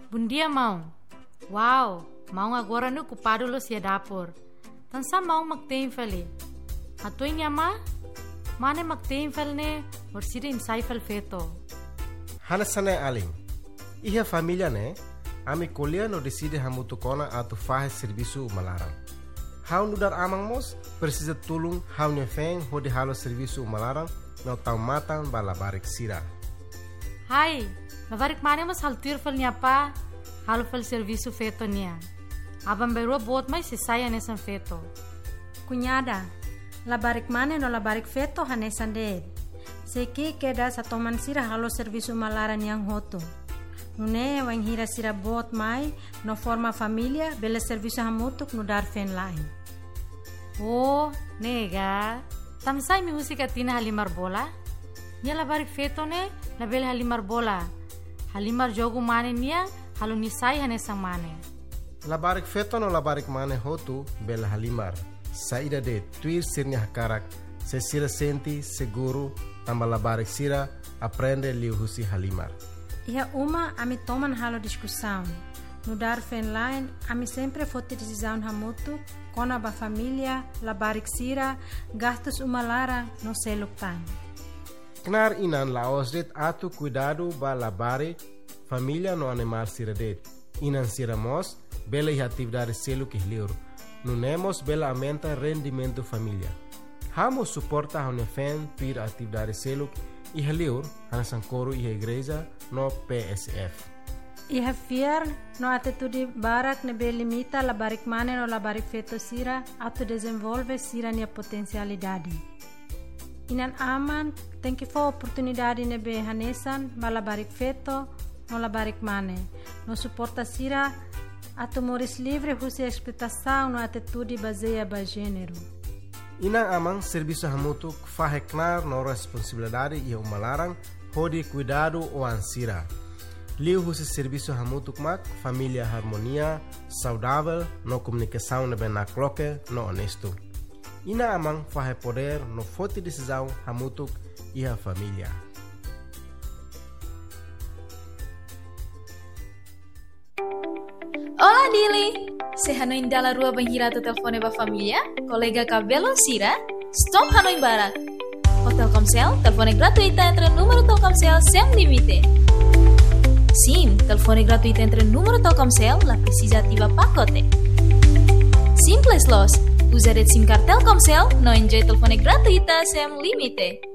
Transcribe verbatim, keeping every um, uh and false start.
bom dia, Mau. Uau, Mau agora no ocupado lo sia dapur. Tansa Mau magtein fali. Atoy niya ma? Mane magtein fal ne, orsida insay fal feto. Hanasane aling. Iha família ne, ami kolia no decide hamutu kona atu fahe serviço malaram. Hau no dar amang mos, precisa tulung hau ne feng hodi halo serviço malaram no tau matan bala barik sira. Hai, labarik mane mas haltir fal niya pa, halo fal serviço feto niya. Abang berua bot mai se saya nesan feto. Cunhada, labarik mane no labarik feto hanesan de. Seki queda sa toman sira halo serviço malaran yang hoto. Nune wang hira sira bot mai no forma família bela serviço hamutuk no dar fen lain. Oh, nega. Tamsay mi musika tina halimar bola? Nia labarik feto ne na bela halimar bola. Halimar jogo mane nia halo nisay hanesang mane. Labarik feto no labarik mane hotu bela halimar. Saída de tuir sirnya hakarak, se sira senti seguro tamba labarik sira aprende liu husi halimar. Iha uma ami toman halo discussão. No dar fen line, ami sempre fote decisão hamutu, kona ba família, labarik sira, gastos uma lara no seluktan. Knar inan laosdet atu cuidado ba labarik família no animal sira det. Inan sira mos, bela iha atividade selu que liur. Nunemos bela aumenta rendimento família. Hamo suporta hone fen pir atividade selu e liur hanasan coro e igreja no P S F. Iha fiar no atitude barak ne be limita labarik mane no labarik feto sira atu desenvolve sira nia potencialidade. Inan aman tem que for oportunidade ne be hanesan ba labarik feto no labarik mane. No suporta sira atu moris livre husi explotação no atitude baseia ba gênero. Inang amang serviço hamutuk faheknar no responsabilidade e umalarang hodi cuidado o ansira. Liu husi serviço hamutuk mak família harmonia, saudável, no comunicação ne ben nakloke, no honesto. Ina amang fahe poder no forte decisão hamutuk e a família. Olá, Dili! Se Hanoi dalla rua banhirata telefone ba família, colega cabelo sira, stop Hanoi Barak. O Telkomsel, telefone gratuita entre número Telkomsel sem limite. Sim, telefone gratuita entre número Telkomsel, la precisa ativa pacote. Simples los, usa red SIM card Telkomsel, no enjoy telefone gratuita sem limite.